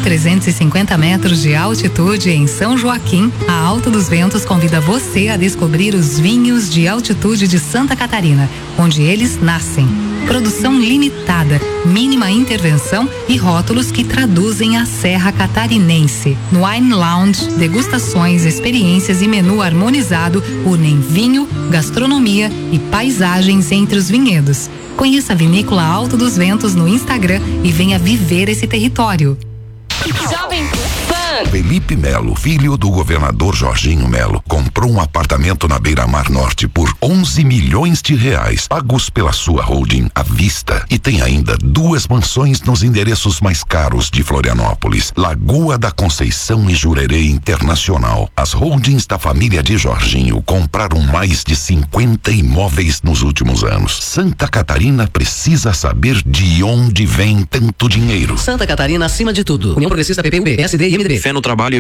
1.350 metros de altitude em São Joaquim, a Alto dos Ventos convida você a descobrir os vinhos de altitude de Santa Catarina, onde eles nascem. Produção limitada, mínima intervenção e rótulos que traduzem a Serra Catarinense. No Wine Lounge, degustações, experiências e menu harmonizado unem vinho, gastronomia e paisagens entre os vinhedos. Conheça a Vinícola Alto dos Ventos no Instagram e venha viver esse território. Jovem Pan. Felipe Melo, filho do governador Jorginho Melo, comprou um apartamento na Beira-Mar Norte por 11 milhões de reais, pagos pela sua holding à vista, e tem ainda 2 mansões nos endereços mais caros de Florianópolis, Lagoa da Conceição e Jurerê Internacional. As holdings da família de Jorginho compraram mais de 50 imóveis nos últimos anos. Santa Catarina precisa saber de onde vem tanto dinheiro. Santa Catarina acima de tudo. União Progressista, PPUB, PSD e MDB. Fé no trabalho e